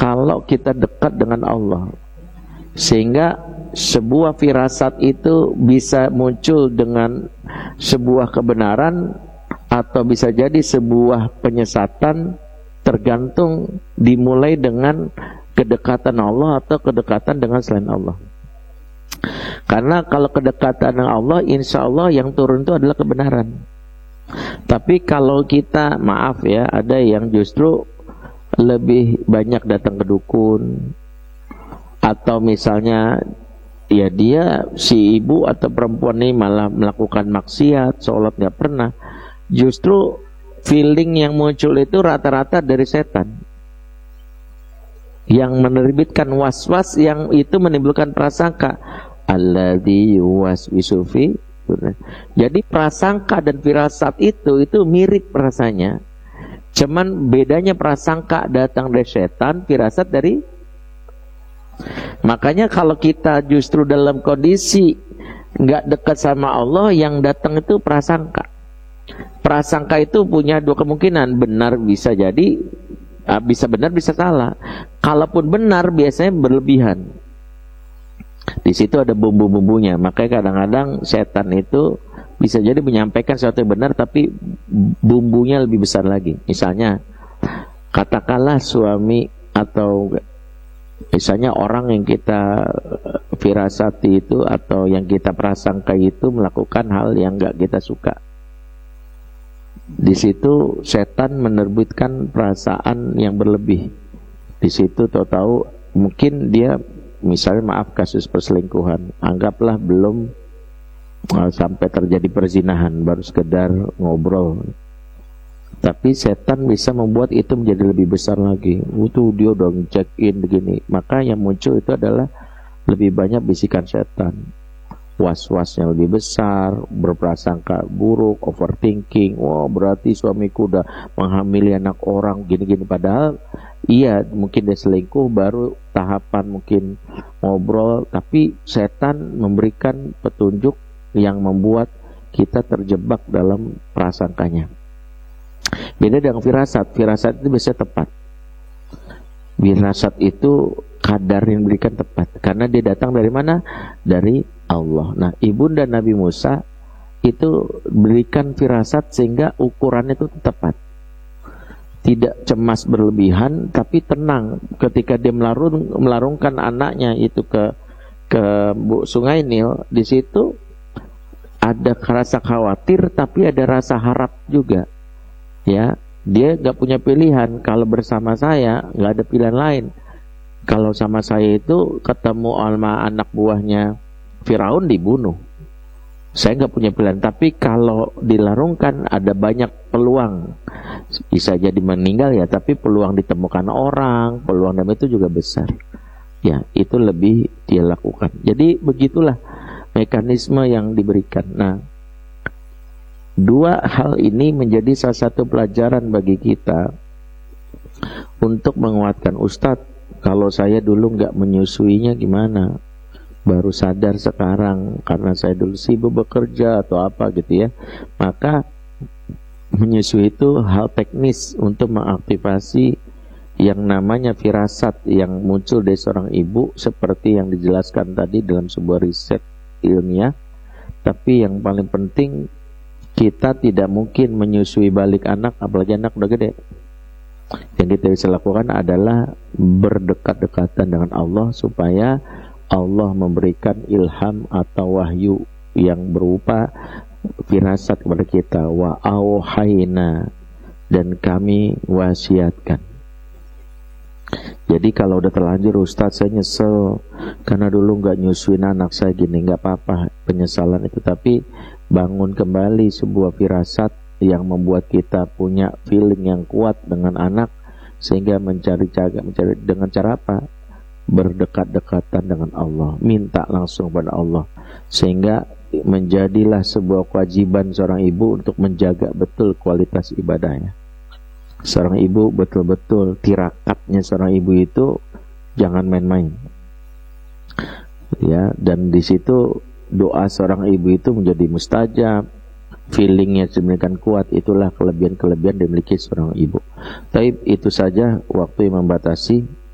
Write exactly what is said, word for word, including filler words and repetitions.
kalau kita dekat dengan Allah, sehingga sebuah firasat itu bisa muncul dengan sebuah kebenaran atau bisa jadi sebuah penyesatan, tergantung dimulai dengan kedekatan Allah atau kedekatan dengan selain Allah. Karena kalau kedekatan dengan Allah, insya Allah yang turun itu adalah kebenaran. Tapi kalau kita, maaf ya, ada yang justru lebih banyak datang ke dukun, atau misalnya ya dia si ibu atau perempuan ini malah melakukan maksiat, sholat nggak pernah. Justru feeling yang muncul itu rata-rata dari setan yang menerbitkan was-was, yang itu menimbulkan prasangka. Alladzi yuwaswisu fi. Jadi prasangka dan firasat itu itu mirip rasanya. Cuman bedanya prasangka datang dari setan, firasat dari. Makanya kalau kita justru dalam kondisi nggak dekat sama Allah, yang datang itu prasangka. Prasangka itu punya dua kemungkinan, benar bisa jadi, bisa benar bisa salah. Kalaupun benar biasanya berlebihan. Di situ ada bumbu-bumbunya. Makanya kadang-kadang setan itu bisa jadi menyampaikan sesuatu yang benar, tapi bumbunya lebih besar lagi. Misalnya, katakanlah suami atau misalnya orang yang kita firasati itu atau yang kita prasangka itu melakukan hal yang enggak kita suka. Di situ setan menerbitkan perasaan yang berlebih. Di situ tahu-tahu mungkin dia, misalnya maaf kasus perselingkuhan, anggaplah belum uh, sampai terjadi perzinahan, baru sekedar ngobrol, tapi setan bisa membuat itu menjadi lebih besar lagi. Itu dia udah check in begini, maka yang muncul itu adalah lebih banyak bisikan setan, was-wasnya lebih besar, berprasangka buruk, overthinking. Wah, berarti suamiku udah menghamili anak orang gini-gini, padahal iya, mungkin dia selingkuh, baru tahapan mungkin ngobrol, tapi setan memberikan petunjuk yang membuat kita terjebak dalam prasangkanya. Beda dengan firasat. Firasat itu biasanya tepat. Firasat itu kadar yang diberikan tepat, karena dia datang dari mana? Dari Allah. Nah, ibunda Nabi Musa itu berikan firasat sehingga ukurannya itu tepat. Tidak cemas berlebihan, tapi tenang ketika dia melarung, melarungkan anaknya itu ke ke sungai Nil. Di situ ada rasa khawatir, tapi ada rasa harap juga. Ya, dia nggak punya pilihan. Kalau bersama saya nggak ada pilihan lain. Kalau sama saya itu ketemu sama anak buahnya Firaun dibunuh. Saya nggak punya pilihan. Tapi kalau dilarungkan ada banyak peluang, bisa jadi meninggal ya, tapi peluang ditemukan orang, peluang damai itu juga besar. Ya, itu lebih dia lakukan. Jadi begitulah mekanisme yang diberikan. Nah, dua hal ini menjadi salah satu pelajaran bagi kita untuk menguatkan. Ustadz, kalau saya dulu nggak menyusuinya gimana? Baru sadar sekarang karena saya dulu sibuk bekerja atau apa gitu ya. Maka menyusui itu hal teknis untuk mengaktifasi yang namanya firasat yang muncul dari seorang ibu, seperti yang dijelaskan tadi dalam sebuah riset ilmiah. Tapi yang paling penting, kita tidak mungkin menyusui balik anak, apalagi anak udah gede. Yang kita bisa lakukan adalah berdekat-dekatan dengan Allah, supaya Allah memberikan ilham atau wahyu yang berupa firasat kepada kita. Wa auhayna, dan kami wasiatkan. Jadi kalau udah terlanjur, Ustadz saya nyesel karena dulu gak nyusuin anak saya gini, gak apa-apa penyesalan itu, tapi bangun kembali sebuah firasat yang membuat kita punya feeling yang kuat dengan anak, sehingga mencari cara, mencari dengan cara apa? Berdekat-dekatan dengan Allah, minta langsung pada Allah, sehingga menjadilah sebuah kewajiban seorang ibu untuk menjaga betul kualitas ibadahnya. Seorang ibu betul-betul tirakatnya seorang ibu itu jangan main-main. Ya, dan di situ doa seorang ibu itu menjadi mustajab, feelingnya sedemikian kuat. Itulah kelebihan-kelebihan dimiliki seorang ibu. Tapi itu saja, waktu yang membatasi.